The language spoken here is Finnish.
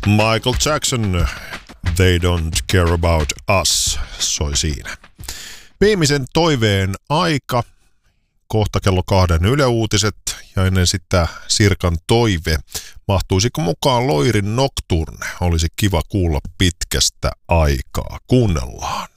Michael Jackson, They Don't Care About Us, soi siinä. Viimeisen toiveen aika, kohta kello 2 Yle Uutiset ja ennen sitä Sirkan toive. Mahtuisiko mukaan Loirin Nocturne? Olisi kiva kuulla pitkästä aikaa. Kuunnellaan.